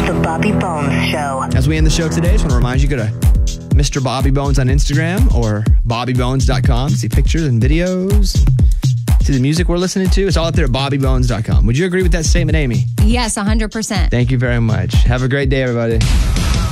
The Bobby Bones Show. As we end the show today, I just want to remind you, go to Mr. Bobby Bones on Instagram or bobbybones.com. See pictures and videos. See the music we're listening to. It's all up there at bobbybones.com. Would you agree with that statement, Amy? Yes, 100%. Thank you very much. Have a great day, everybody.